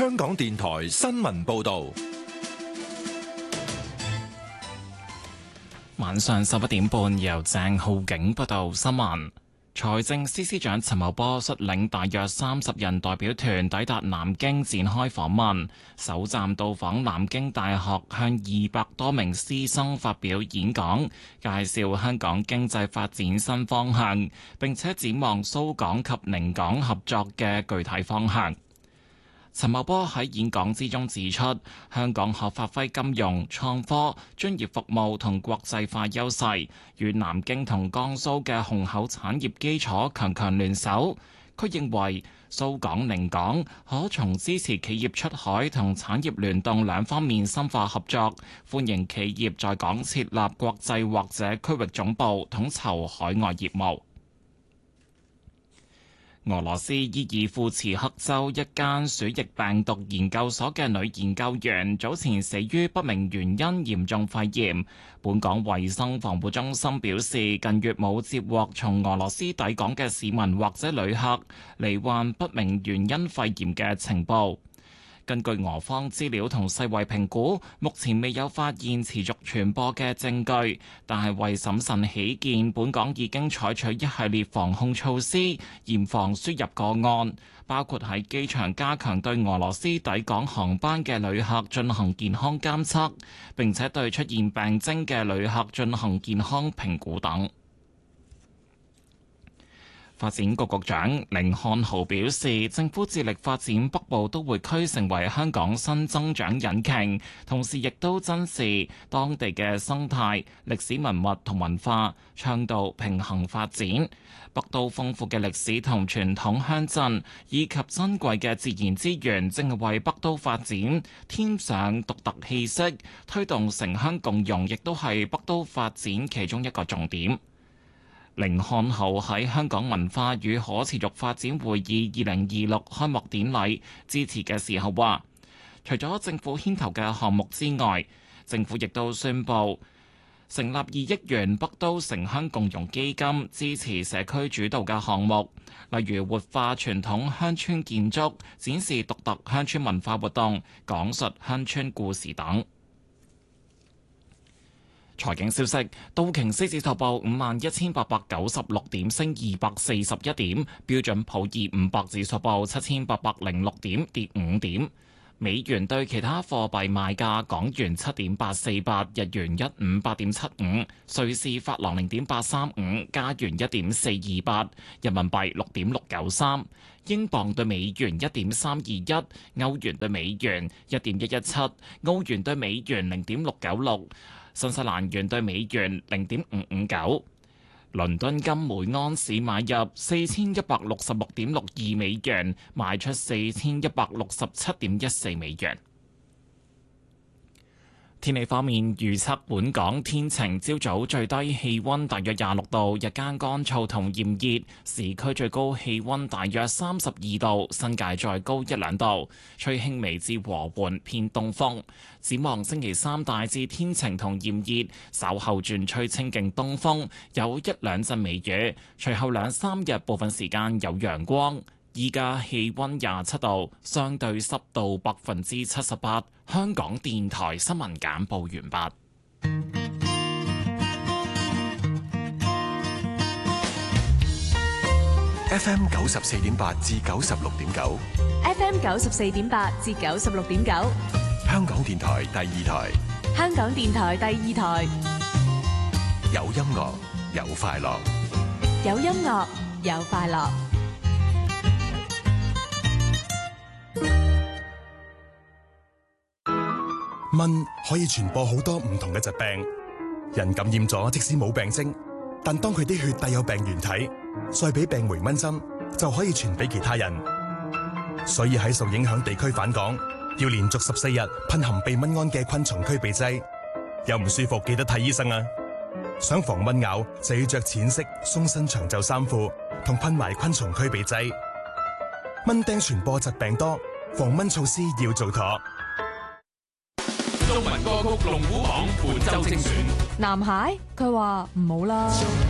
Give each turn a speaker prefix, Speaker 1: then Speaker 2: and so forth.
Speaker 1: 香港電台新聞報道。
Speaker 2: 晚上11點半，由鄭浩景報道新聞。財政司司長陳茂波率領大約30人代表團抵達南京展開訪問，首站到訪南京大學，向200多名師生發表演講，介紹香港經濟發展新方向，並且展望蘇港及寧港合作嘅具體方向。陳茂波喺演講之中指出，香港可發揮金融、創科、專業服務同國際化優勢，與南京同江蘇嘅雄厚產業基礎強強聯手。佢認為蘇港、寧港可從支持企業出海同產業聯動兩方面深化合作，歡迎企業在港設立國際或者區域總部，統籌海外業務。俄羅斯伊爾庫茨克州一間鼠疫病毒研究所嘅女研究員早前死於不明原因嚴重肺炎。本港衛生防護中心表示，近月冇接獲從俄羅斯抵港嘅市民或者旅客罹患不明原因肺炎嘅情報。根據俄方資料同世衛評估，目前未有發現持續傳播嘅證據，但係為審慎起見，本港已經採取一系列防控措施，嚴防輸入個案，包括喺機場加強對俄羅斯抵港航班嘅旅客進行健康監測，並且對出現病徵嘅旅客進行健康評估等。發展局局長甯漢豪表示，政府致力發展北部都會區成為香港新增長引擎，同時亦都珍視當地嘅生態、歷史文物同文化，倡導平衡發展。北都豐富嘅歷史同傳統鄉鎮，以及珍貴嘅自然資源，正係為北都發展添上獨特氣息，推動城鄉共融，亦都係北都發展其中一個重點。甯漢豪喺香港文化與可持續發展會議2026開幕典禮致辭嘅時候話，除咗政府牽頭嘅項目之外，政府亦都宣布成立2億元北都城鄉共融基金，支持社區主導嘅項目，例如活化傳統鄉村建築、展示獨特鄉村文化活動、講述鄉村故事等。財經消息，道瓊斯指數報51,896點，升241點；標準普爾500指數報7,806點，跌5點。美元對其他貨幣賣價：港元7.848，日元158.75，瑞士法郎0.835，加元1.428，人民幣6.693，英鎊對美元1.321，歐元對美元1.117，澳元對美元0.696。新西蘭元對美元0.559，倫敦金每盎司買入4166.62美元，賣出4167.14美元。天氣方面，預測本港天晴，朝早最低氣溫大約26度，日間乾燥同炎熱，市區最高氣溫大約32度，新界再高1-2度，吹輕微至和緩偏東風。展望星期三大致天晴同炎熱，稍後轉吹清勁東風，有1-2陣微雨，隨後2-3日部分時間有陽光。依家氣溫27度，相對濕度78%。香港電台新聞簡報完畢。
Speaker 1: FM 94.8至96.9，
Speaker 3: FM 94.8至96.9，
Speaker 1: 香港電台第2台，
Speaker 3: 香港電台第2台，
Speaker 1: 有音樂有快樂，
Speaker 3: 有音樂有快樂。
Speaker 4: 蚊可以傳播好多唔同嘅疾病，人感染咗即使冇病徵，但當佢啲血帶有病原體，再俾病媒蚊針，就可以傳俾其他人。所以喺受影響地區返港，要連續14日噴含避蚊胺嘅昆蟲驅避劑。有唔舒服記得睇醫生啊！想防蚊咬就要着淺色鬆身長袖衫褲，同噴埋昆蟲驅避劑。蚊叮傳播疾病多，防蚊措施要做妥。
Speaker 5: 中文歌曲龍虎榜本周精選。
Speaker 3: 男孩佢話唔好啦。